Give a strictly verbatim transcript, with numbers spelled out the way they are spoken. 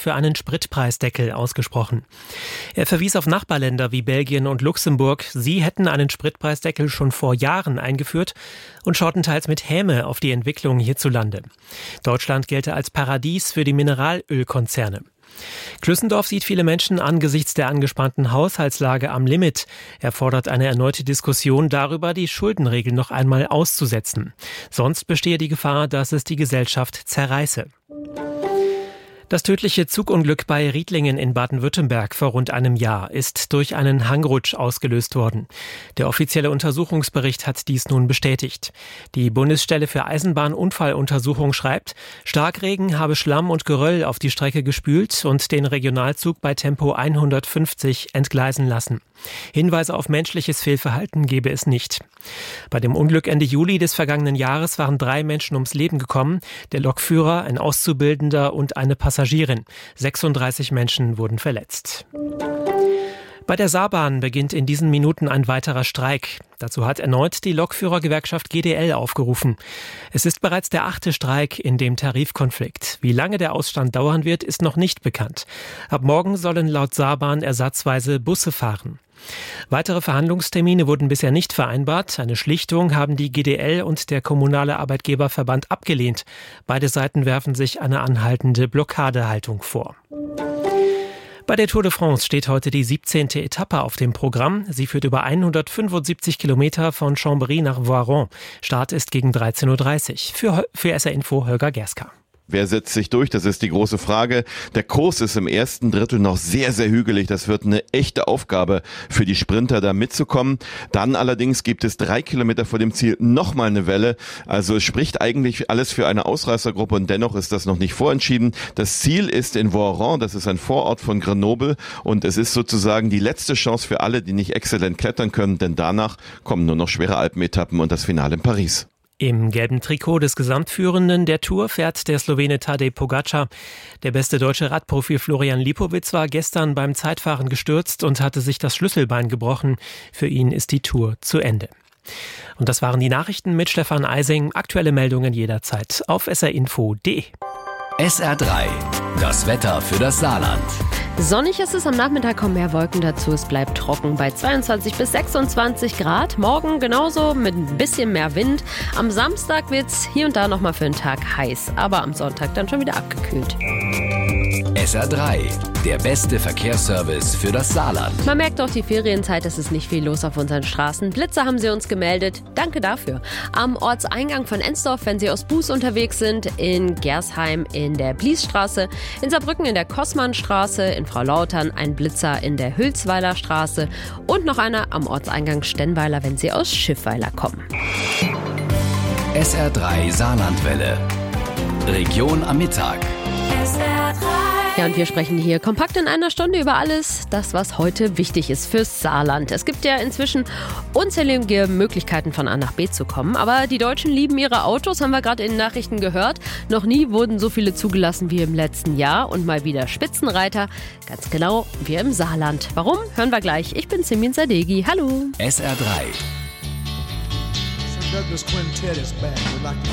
für einen Spritpreisdeckel ausgesprochen. Er verwies auf Nachbarländer wie Belgien und Luxemburg. Sie hätten einen Spritpreisdeckel schon vor Jahren eingeführt und schauten teils mit Häme auf die Entwicklung hierzulande. Deutschland gelte als Paradies für die Mineralölkonzerne. Klüssendorf sieht viele Menschen angesichts der angespannten Haushaltslage am Limit. Er fordert eine erneute Diskussion darüber, die Schuldenregel noch einmal auszusetzen. Sonst bestehe die Gefahr, dass es die Gesellschaft zerreiße. Das tödliche Zugunglück bei Riedlingen in Baden-Württemberg vor rund einem Jahr ist durch einen Hangrutsch ausgelöst worden. Der offizielle Untersuchungsbericht hat dies nun bestätigt. Die Bundesstelle für Eisenbahnunfalluntersuchung schreibt, Starkregen habe Schlamm und Geröll auf die Strecke gespült und den Regionalzug bei Tempo hundertfünfzig entgleisen lassen. Hinweise auf menschliches Fehlverhalten gebe es nicht. Bei dem Unglück Ende Juli des vergangenen Jahres waren drei Menschen ums Leben gekommen, der Lokführer, ein Auszubildender und eine Passagierin. sechsunddreißig Menschen wurden verletzt. Bei der Saarbahn beginnt in diesen Minuten ein weiterer Streik. Dazu hat erneut die Lokführergewerkschaft G D L aufgerufen. Es ist bereits der achte Streik in dem Tarifkonflikt. Wie lange der Ausstand dauern wird, ist noch nicht bekannt. Ab morgen sollen laut Saarbahn ersatzweise Busse fahren. Weitere Verhandlungstermine wurden bisher nicht vereinbart. Eine Schlichtung haben die G D L und der Kommunale Arbeitgeberverband abgelehnt. Beide Seiten werfen sich eine anhaltende Blockadehaltung vor. Bei der Tour de France steht heute die siebzehnte Etappe auf dem Programm. Sie führt über hundertfünfundsiebzig Kilometer von Chambéry nach Voiron. Start ist gegen dreizehn Uhr dreißig. Für, für S R Info Holger Gerska. Wer setzt sich durch? Das ist die große Frage. Der Kurs ist im ersten Drittel noch sehr, sehr hügelig. Das wird eine echte Aufgabe für die Sprinter, da mitzukommen. Dann allerdings gibt es drei Kilometer vor dem Ziel nochmal eine Welle. Also es spricht eigentlich alles für eine Ausreißergruppe und dennoch ist das noch nicht vorentschieden. Das Ziel ist in Voiron, das ist ein Vorort von Grenoble und es ist sozusagen die letzte Chance für alle, die nicht exzellent klettern können, denn danach kommen nur noch schwere Alpenetappen und das Finale in Paris. Im gelben Trikot des Gesamtführenden der Tour fährt der Slowene Tadej Pogačar. Der beste deutsche Radprofi Florian Lipowitz war gestern beim Zeitfahren gestürzt und hatte sich das Schlüsselbein gebrochen. Für ihn ist die Tour zu Ende. Und das waren die Nachrichten mit Stefan Eising. Aktuelle Meldungen jederzeit auf s r info punkt d e. S R drei, das Wetter für das Saarland. Sonnig ist es, am Nachmittag kommen mehr Wolken dazu. Es bleibt trocken bei zweiundzwanzig bis sechsundzwanzig Grad. Morgen genauso mit ein bisschen mehr Wind. Am Samstag wird es hier und da nochmal für einen Tag heiß, aber am Sonntag dann schon wieder abgekühlt. S R drei, der beste Verkehrsservice für das Saarland. Man merkt auch die Ferienzeit, es ist nicht viel los auf unseren Straßen. Blitze haben sie uns gemeldet. Danke dafür. Am Ortseingang von Ensdorf, wenn Sie aus Buß unterwegs sind, in Gersheim in der Bliesstraße, in Saarbrücken in der Kossmannstraße, in Frau-Lautern ein Blitzer in der Hülsweiler Straße und noch einer am Ortseingang Stennweiler, wenn Sie aus Schiffweiler kommen. S R drei Saarlandwelle. Region am Mittag. S R drei. Ja, und wir sprechen hier kompakt in einer Stunde über alles, das, was heute wichtig ist fürs Saarland. Es gibt ja inzwischen unzählige Möglichkeiten, von A nach B zu kommen. Aber die Deutschen lieben ihre Autos, haben wir gerade in den Nachrichten gehört. Noch nie wurden so viele zugelassen wie im letzten Jahr. Und mal wieder Spitzenreiter, ganz genau wie im Saarland. Warum? Hören wir gleich. Ich bin Simin Sadeghi. Hallo. S R drei. Douglas Quintet is back. We'd like to